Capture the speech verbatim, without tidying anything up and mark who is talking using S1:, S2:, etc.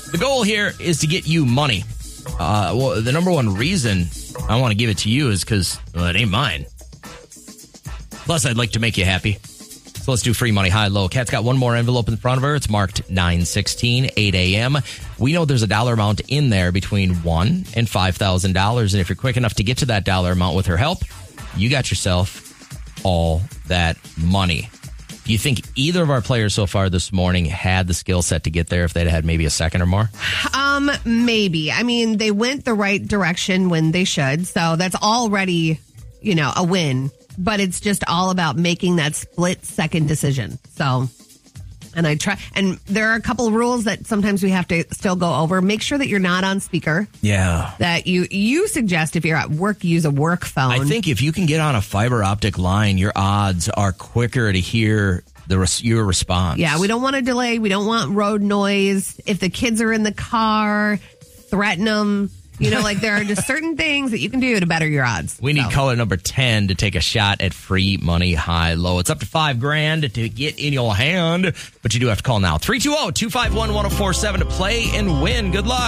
S1: The goal here is to get you money. Uh, well, the number one reason I want to give it to you is because, well, it ain't mine. Plus, I'd like to make you happy. So let's do free money, high, low. Kat's got one more envelope in front of her. It's marked nine sixteen, eight a.m. We know there's a dollar amount in there between one thousand dollars and five thousand dollars. And if you're quick enough to get to that dollar amount with her help, you got yourself all that money. Do you think either of our players so far this morning had the skill set to get there if they'd had maybe a second or more?
S2: Um, maybe. I mean, they went the right direction when they should. So that's already, you know, a win. But it's just all about making that split second decision. So, and I try, and there are a couple of rules that sometimes we have to still go over. Make sure that you're not on speaker.
S1: Yeah.
S2: That you, you suggest if you're at work, use a work phone.
S1: I think if you can get on a fiber optic line, your odds are quicker to hear the res- your response.
S2: Yeah, we don't want to delay. We don't want road noise. If the kids are in the car, threaten them. You know, like there are just certain things that you can do to better your odds.
S1: We need
S2: so.
S1: caller number ten to take a shot at free money, high, low. It's up to five grand to get in your hand, but you do have to call now. three two zero, two five one, one zero four seven to play and win. Good luck.